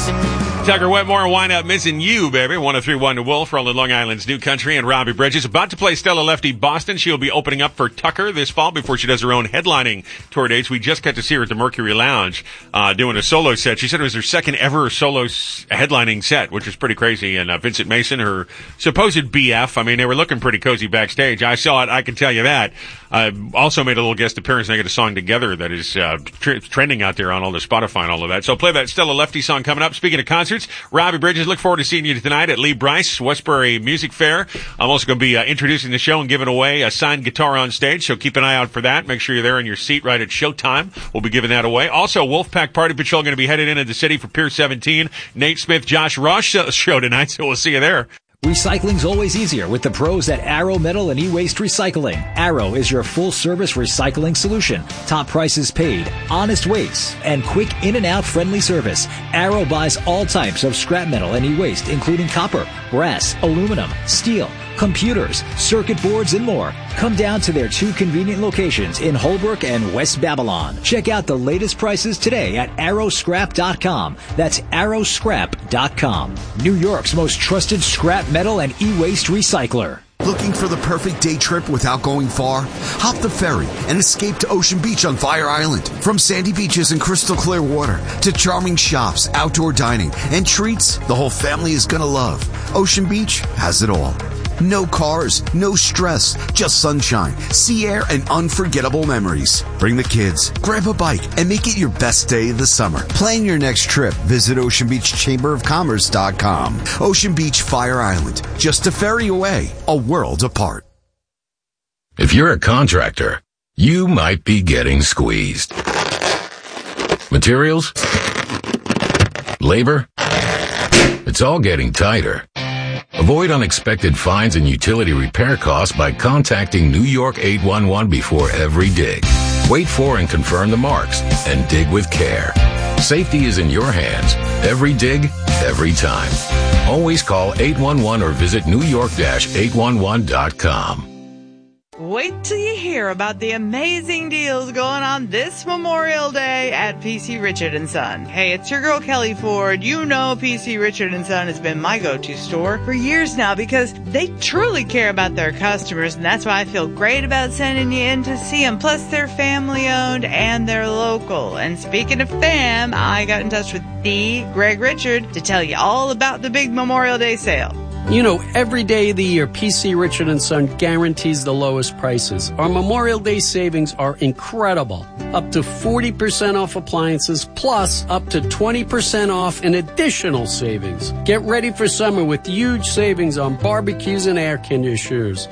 Tucker Wetmore, Wind Up Missing You, baby. 103.1 to Wolf, rolling Long Island's New Country, and Robbie Bridges about to play Stella Lefty Boston. She'll be opening up for Tucker this fall before she does her own headlining tour dates. We just got to see her at the Mercury Lounge doing a solo set. She said it was her second ever solo headlining set, which is pretty crazy. And Vincent Mason, her supposed BF, I mean, they were looking pretty cozy backstage. I saw it, I can tell you that. Also made a little guest appearance, and they got a song together that is trending out there on all the Spotify and all of that. So play that Stella Lefty song coming up. Speaking of concerts, Robbie Bridges, look forward to seeing you tonight at Lee Bryce, Westbury Music Fair. I'm also going to be introducing the show and giving away a signed guitar on stage, so keep an eye out for that. Make sure you're there in your seat right at showtime. We'll be giving that away. Also, Wolfpack Party Patrol going to be headed into the city for Pier 17. Nate Smith, Josh Ross show tonight, so we'll see you there. Recycling's always easier with the pros at Arrow Metal and E-Waste Recycling. Arrow is your full-service recycling solution. Top prices paid, honest weights, and quick in-and-out friendly service. Arrow buys all types of scrap metal and e-waste, including copper, brass, aluminum, steel, computers, circuit boards, and more. Come down to their two convenient locations in Holbrook and West Babylon. Check out the latest prices today at arrowscrap.com. That's arrowscrap.com. New York's most trusted scrap metal and e-waste recycler. Looking for the perfect day trip without going far? Hop the ferry and escape to Ocean Beach on Fire Island. From sandy beaches and crystal clear water to charming shops, outdoor dining, and treats the whole family is gonna love. Ocean Beach has it all. No cars, no stress, just sunshine, sea air, and unforgettable memories. Bring the kids, grab a bike, and make it your best day of the summer. Plan your next trip. Visit OceanBeachChamberOfCommerce.com. Ocean Beach, Fire Island, just a ferry away, a world apart. If you're a contractor, you might be getting squeezed. Materials? Labor? It's all getting tighter. Avoid unexpected fines and utility repair costs by contacting New York 811 before every dig. Wait for and confirm the marks and dig with care. Safety is in your hands. Every dig, every time. Always call 811 or visit newyork-811.com. Wait till you hear about the amazing deals going on this Memorial Day at PC Richard & Son. Hey, it's your girl Kelly Ford. You know PC Richard & Son has been my go-to store for years now because they truly care about their customers, and that's why I feel great about sending you in to see them. Plus, they're family-owned and they're local. And speaking of fam, I got in touch with the Greg Richard to tell you all about the big Memorial Day sale. You know, every day of the year, PC Richard & Son guarantees the lowest prices. Our Memorial Day savings are incredible. Up to 40% off appliances, plus up to 20% off in additional savings. Get ready for summer with huge savings on barbecues and air conditioners.